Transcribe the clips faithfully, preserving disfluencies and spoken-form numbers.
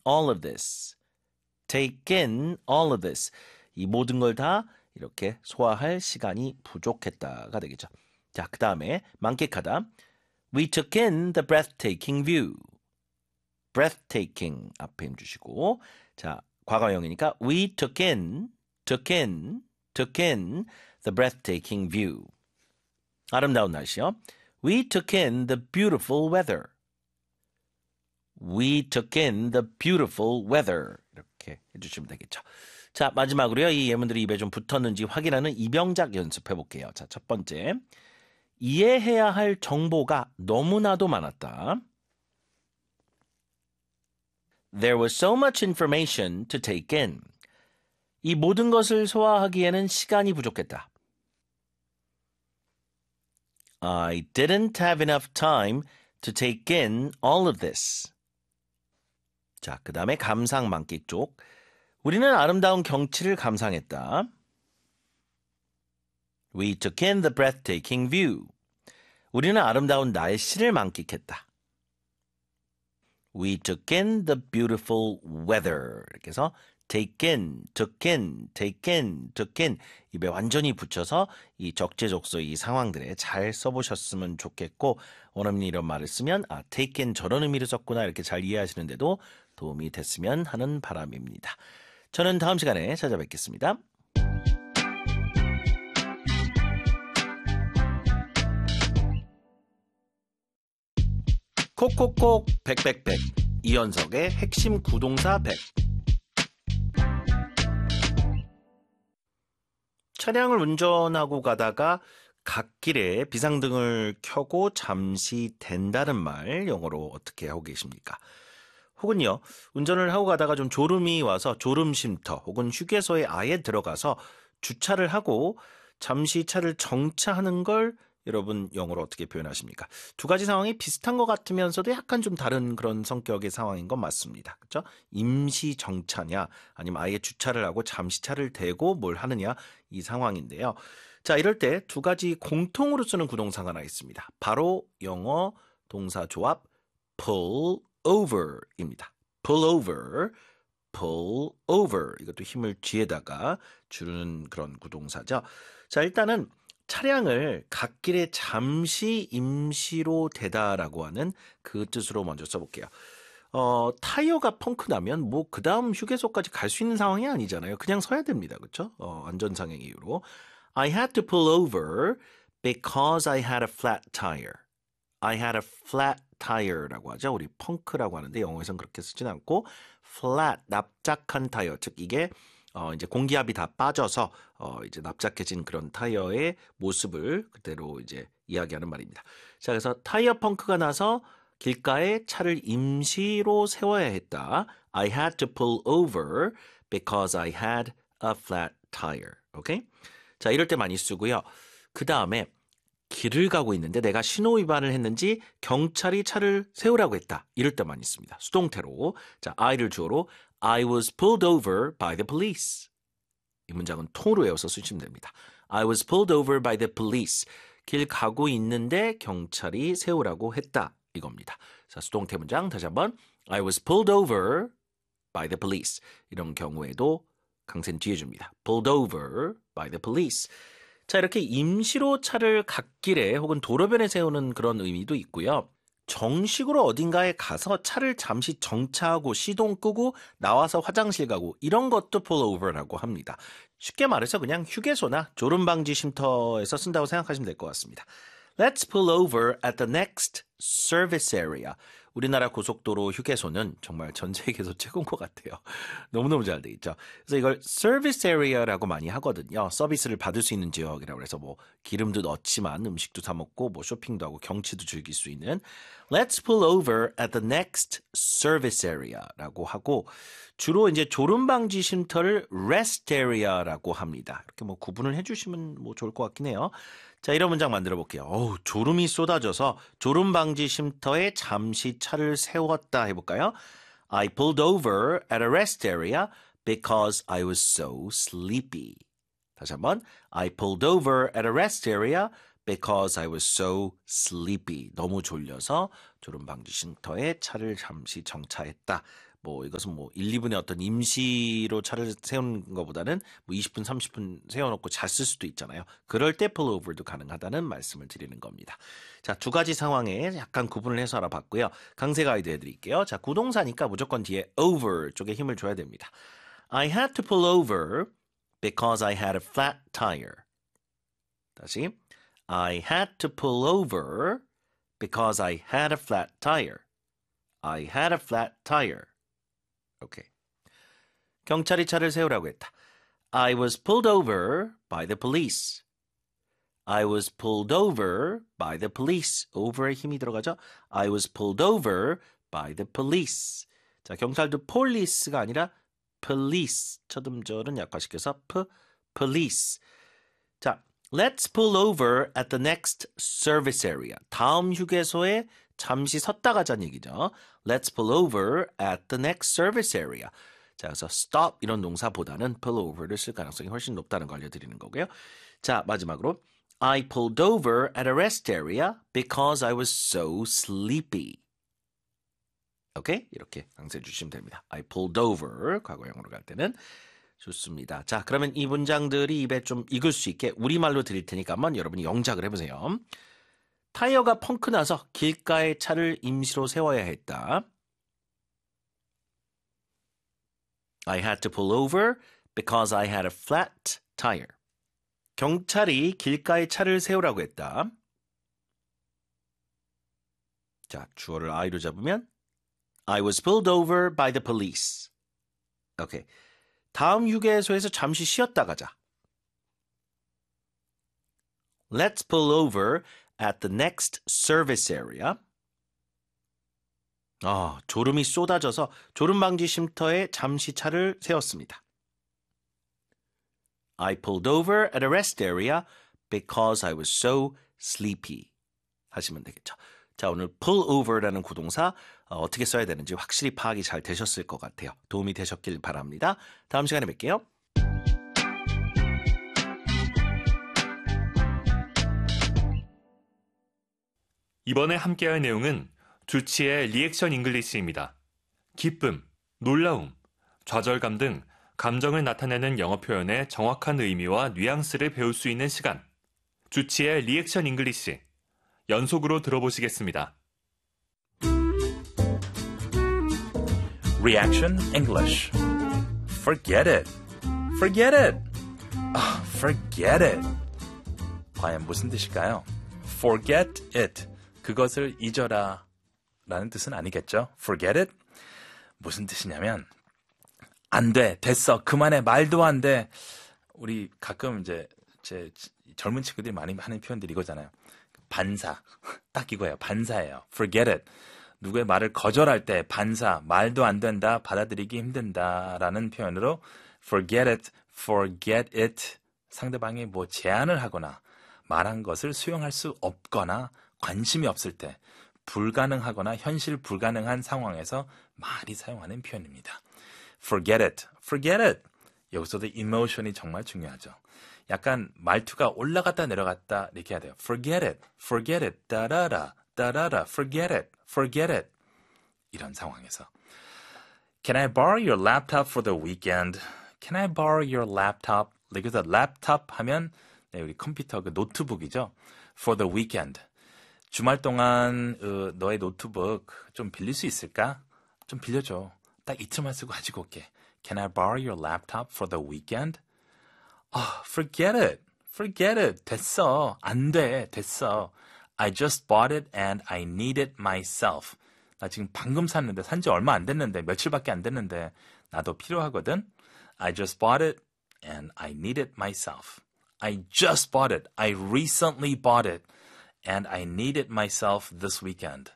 all of this. take in all of this. 이 모든 걸 다 이렇게 소화할 시간이 부족했다가 되겠죠. 자, 그 다음에 만끽하다. We took in the breathtaking view. breathtaking 앞에 힘 주시고 자, 과거형이니까 we took in, took in, took in the breathtaking view. 아름다운 날씨요. We took in the beautiful weather. We took in the beautiful weather. 이렇게 해주시면 되겠죠. 자, 마지막으로요. 이 예문들이 입에 좀 붙었는지 확인하는 이병작 연습해 볼게요. 자, 첫 번째. 이해해야 할 정보가 너무나도 많았다. There was so much information to take in. 이 모든 것을 소화하기에는 시간이 부족했다. I didn't have enough time to take in all of this. 자, 그 다음에 감상 만끽 쪽. 우리는 아름다운 경치를 감상했다. We took in the breathtaking view. 우리는 아름다운 날씨를 만끽했다. We took in the beautiful weather. 이렇게 해서 take in, took in, take in, took in 입에 완전히 붙여서 이 적재적소 이 상황들에 잘 써보셨으면 좋겠고 원어민이 이런 말을 쓰면 아, take in 저런 의미로 썼구나 이렇게 잘 이해하시는데도 도움이 됐으면 하는 바람입니다. 저는 다음 시간에 찾아뵙겠습니다. 콕콕콕 백백백 이연석의 핵심 구동사 백 차량을 운전하고 가다가 갓길에 비상등을 켜고 잠시 댄다는 말 영어로 어떻게 하고 계십니까? 혹은요 운전을 하고 가다가 좀 졸음이 와서 졸음쉼터 혹은 휴게소에 아예 들어가서 주차를 하고 잠시 차를 정차하는 걸 여러분 영어로 어떻게 표현하십니까? 두 가지 상황이 비슷한 것 같으면서도 약간 좀 다른 그런 성격의 상황인 건 맞습니다. 그렇죠? 임시 정차냐 아니면 아예 주차를 하고 잠시 차를 대고 뭘 하느냐 이 상황인데요. 자, 이럴 때 두 가지 공통으로 쓰는 구동사가 하나 있습니다. 바로 영어 동사 조합 pull over입니다. pull over, pull over 이것도 힘을 뒤에다가 주는 그런 구동사죠. 자, 일단은 차량을 갓길에 잠시 임시로 대다라고 하는 그 뜻으로 먼저 써볼게요. 어, 타이어가 펑크 나면 뭐 그 다음 휴게소까지 갈 수 있는 상황이 아니잖아요. 그냥 서야 됩니다. 그렇죠? 어, 안전상의 이유로. I had to pull over because I had a flat tire. I had a flat tire라고 하죠. 우리 펑크라고 하는데 영어에서는 그렇게 쓰진 않고 flat, 납작한 타이어. 즉 이게 어, 이제 공기압이 다 빠져서 어, 이제 납작해진 그런 타이어의 모습을 그대로 이제 이야기하는 말입니다. 자, 그래서 타이어 펑크가 나서 길가에 차를 임시로 세워야 했다. I had to pull over because I had a flat tire. 오케이? 자, 이럴 때 많이 쓰고요. 그 다음에 길을 가고 있는데 내가 신호 위반을 했는지 경찰이 차를 세우라고 했다. 이럴 때 많이 씁니다. 수동태로. 자, I를 주어로 I was pulled over by the police. 이 문장은 통으로 외워서 쓰시면 됩니다. I was pulled over by the police. 길 가고 있는데 경찰이 세우라고 했다. 이겁니다. 자, 수동태 문장 다시 한번. I was pulled over by the police. 이런 경우에도 강세는 뒤에 줍니다. pulled over by the police. 자, 이렇게 임시로 차를 갓길에 혹은 도로변에 세우는 그런 의미도 있고요. 정식으로 어딘가에 가서 차를 잠시 정차하고 시동 끄고 나와서 화장실 가고 이런 것도 pull over라고 합니다. 쉽게 말해서 그냥 휴게소나 졸음방지 쉼터에서 쓴다고 생각하시면 될 것 같습니다. Let's pull over at the next service area. 우리나라 고속도로 휴게소는 정말 전 세계에서 최고인 것 같아요. 너무너무 잘 돼 있죠. 그래서 이걸 서비스 에리어라고 많이 하거든요. 서비스를 받을 수 있는 지역이라고 해서 뭐 기름도 넣지만 음식도 사 먹고 뭐 쇼핑도 하고 경치도 즐길 수 있는 Let's pull over at the next service area라고 하고 주로 이제 졸음방지 쉼터를 rest area라고 합니다. 이렇게 뭐 구분을 해주시면 뭐 좋을 것 같긴 해요. 자, 이런 문장 만들어 볼게요. 어우, 졸음이 쏟아져서 졸음방지 쉼터에 잠시 차를 세웠다 해볼까요? I pulled over at a rest area because I was so sleepy. 다시 한번. I pulled over at a rest area because I was so sleepy. 너무 졸려서 졸음방지 쉼터에 차를 잠시 정차했다. 뭐 이것은 뭐 일, 이 분의 어떤 임시로 차를 세우는 것보다는 뭐 이십 분, 삼십 분 세워놓고 잤을 수도 있잖아요. 그럴 때 pull over도 가능하다는 말씀을 드리는 겁니다. 자, 두 가지 상황에 약간 구분을 해서 알아봤고요. 강세 가이드 해드릴게요. 자, 구동사니까 무조건 뒤에 over 쪽에 힘을 줘야 됩니다. I had to pull over because I had a flat tire. 다시 I had to pull over because I had a flat tire. I had a flat tire. 오케이. 경찰이 차를 세우라고 했다. I was pulled over by the police. I was pulled over by the police. over에 힘이 들어가죠? I was pulled over by the police. 자, 경찰도 police가 아니라 police. 첫 음절은 약화시켜서 p, police. 자, let's pull over at the next service area. 다음 휴게소에 잠시 섰다 가자는 얘기죠. Let's pull over at the next service area. 자, 그래서 stop 이런 동사보다는 pull over를 쓸 가능성이 훨씬 높다는 걸 알려드리는 거고요. 자, 마지막으로 I pulled over at a rest area because I was so sleepy. 오케이? 이렇게 강세 주시면 됩니다. I pulled over, 과거형으로 갈 때는. 좋습니다. 자, 그러면 이 문장들이 입에 좀 익을 수 있게 우리말로 드릴 테니까 한번 여러분이 영작을 해보세요. 타이어가 펑크 나서 길가에 차를 임시로 세워야 했다. I had to pull over because I had a flat tire. 경찰이 길가에 차를 세우라고 했다. 자, 주어를 I로 잡으면 I was pulled over by the police. 오케이. 다음 휴게소에서 잠시 쉬었다 가자. Let's pull over at the next service area. 아, 졸음이 쏟아져서 졸음방지 쉼터에 잠시 차를 세웠습니다. I pulled over at a rest area because I was so sleepy. 하시면 되겠죠. 자, 오늘 pull over라는 구동사 어, 어떻게 써야 되는지 확실히 파악이 잘 되셨을 것 같아요. 도움이 되셨길 바랍니다. 다음 시간에 뵐게요. 이번에 함께할 내용은 주치의 리액션 잉글리시입니다. 기쁨, 놀라움, 좌절감 등 감정을 나타내는 영어 표현의 정확한 의미와 뉘앙스를 배울 수 있는 시간. 주치의 리액션 잉글리시. 연속으로 들어보시겠습니다. Reaction English. Forget it. Forget it. Oh, forget it. 과연 무슨 뜻일까요? Forget it. 그것을 잊어라 라는 뜻은 아니겠죠? Forget it. 무슨 뜻이냐면 안 돼, 됐어, 그만해, 말도 안 돼. 우리 가끔 이제 제 젊은 친구들이 많이 하는 표현들이 이거잖아요. 반사. 딱 이거예요. 반사예요. Forget it. 누구의 말을 거절할 때 반사, 말도 안 된다, 받아들이기 힘든다라는 표현으로 forget it, forget it. 상대방이 뭐 제안을 하거나 말한 것을 수용할 수 없거나 관심이 없을 때 불가능하거나 현실 불가능한 상황에서 많이 사용하는 표현입니다. Forget it, forget it. 여기서도 emotion이 정말 중요하죠. 약간 말투가 올라갔다 내려갔다 이렇게 해야 돼요. Forget it, forget it, 따라라, 따라라, forget it, forget it. 이런 상황에서 Can I borrow your laptop for the weekend? Can I borrow your laptop? 여기서 laptop 하면 네, 우리 컴퓨터 그 노트북이죠. For the weekend. 주말 동안 어, 너의 노트북 좀 빌릴 수 있을까? 좀 빌려줘. 딱 이틀만 쓰고 가지고 올게. Can I borrow your laptop for the weekend? Oh, forget it. Forget it. 됐어. 안 돼. 됐어. I just bought it and I need it myself. 나 지금 방금 샀는데 산 지 얼마 안 됐는데 며칠밖에 안 됐는데 나도 필요하거든. I just bought it and I need it myself. I just bought it. I recently bought it and I need it myself this weekend.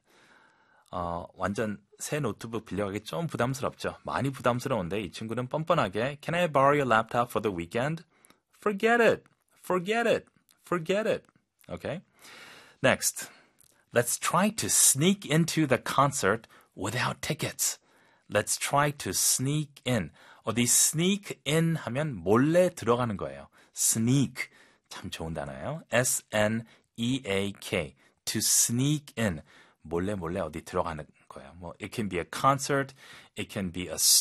어, 완전 새 노트북 빌려가기 좀 부담스럽죠. 많이 부담스러운데 이 친구는 뻔뻔하게 Can I borrow your laptop for the weekend? Forget it. Forget it. Forget it. Okay? Next. Let's try to sneak into the concert without tickets. Let's try to sneak in. 어디 sneak in 하면 몰래 들어가는 거예요. sneak. 참 좋은 단어예요. S N E A K. To sneak in. 몰래 몰래 어디 들어가는 거예요. 뭐 it can be a concert, it can be a